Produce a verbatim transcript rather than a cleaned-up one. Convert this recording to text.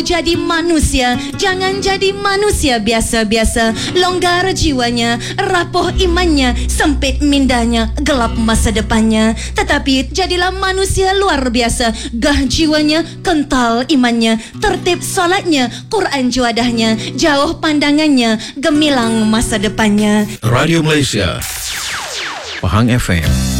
Jadi manusia, jangan jadi manusia biasa-biasa. Longgar jiwanya, rapuh imannya, sempit mindanya, gelap masa depannya. Tetapi jadilah manusia luar biasa, gah jiwanya, kental imannya, tertib solatnya, Quran juadahnya, jauh pandangannya, gemilang masa depannya. Radio Malaysia, Pahang F M.